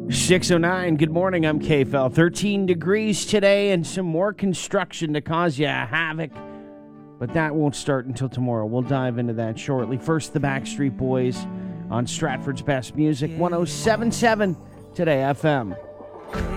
6:09, good morning, I'm KFL. 13 degrees today and some more construction to cause you havoc. But that won't start until tomorrow. We'll dive into that shortly. First, the Backstreet Boys on Stratford's Best Music, 107.7 Today FM.